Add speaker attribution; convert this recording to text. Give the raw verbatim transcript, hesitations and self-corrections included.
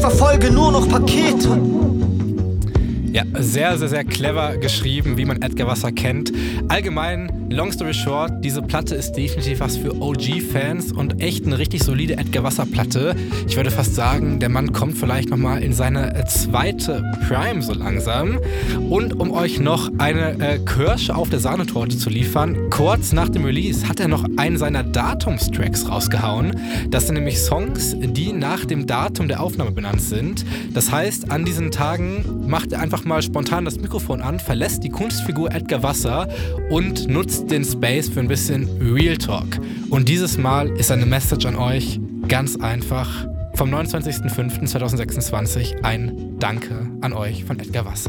Speaker 1: verfolge nur noch Pakete.
Speaker 2: Ja, sehr, sehr, sehr clever geschrieben, wie man Edgar Wasser kennt. Allgemein, long story short, diese Platte ist definitiv was für O G-Fans und echt eine richtig solide Edgar Wasser-Platte. Ich würde fast sagen, der Mann kommt vielleicht nochmal in seine zweite Prime so langsam. Und um euch noch eine äh, Kirsche auf der Sahnetorte zu liefern, kurz nach dem Release hat er noch einen seiner Datumstracks rausgehauen. Das sind nämlich Songs, die nach dem Datum der Aufnahme benannt sind. Das heißt, an diesen Tagen macht er einfach mal spontan das Mikrofon an, verlässt die Kunstfigur Edgar Wasser und nutzt den Space für ein bisschen Real Talk. Und dieses Mal ist eine Message an euch ganz einfach vom neunundzwanzigsten fünften zweitausendsechsundzwanzig ein Danke an euch von Edgar Wasser.